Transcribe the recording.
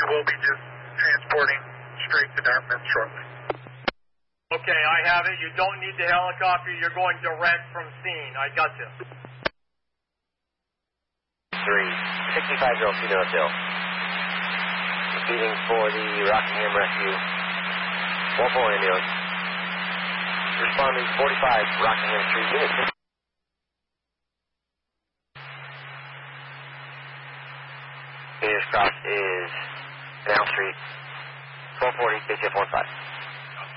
We will be just transporting straight to Dartmouth shortly. Okay, I have it. You don't need the helicopter. You're going direct from scene. I got you. 365 North Hill. Proceeding for the Rockingham Rescue. 1-4 ambulance. Responding 45 Rockingham Street unit. Meters crossed is Canal Street. 1240 KCF 15.